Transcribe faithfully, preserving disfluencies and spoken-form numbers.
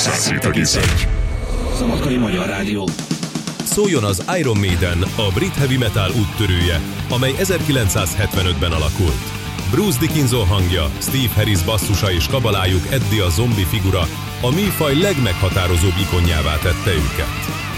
száz hét egész egy. Szabadkai Magyar Rádió. Szóljon az Iron Maiden, a brit heavy metal úttörője, amely ezerkilencszázhetvenötben alakult. Bruce Dickinson hangja, Steve Harris basszusa és kabalájuk Eddie a zombi figura a műfaj legmeghatározóbb ikonjává tette őket.